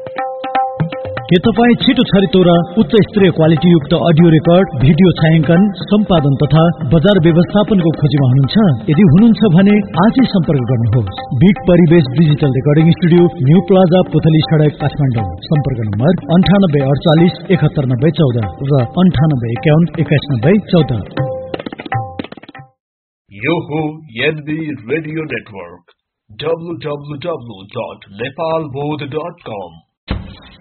के तपाई छिटो छरितो र उच्च स्तरीय क्वालिटी युक्त अडियो रेकर्ड, भिडियो छायांकन, सम्पादन तथा बजार व्यवस्थापनको खोजीमा हुनुहुन्छ? यदि हुनुहुन्छ भने आजै सम्पर्क गर्नुहोस्। बिट परिवेश digital recording studio, new plaza, पुथली सडक, काठमाडौँ। सम्पर्क नम्बर 9848 719014 र 9851 219014। यो हो एनबी रेडियो नेटवर्क www.nepalbodh.com